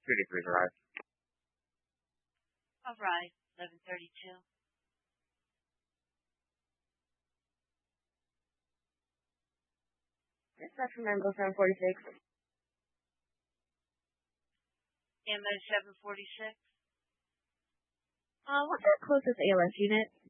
2-3 arrived. All right, 11:32. Dispatch from Mango 746. MO 746. What's our closest ALS unit?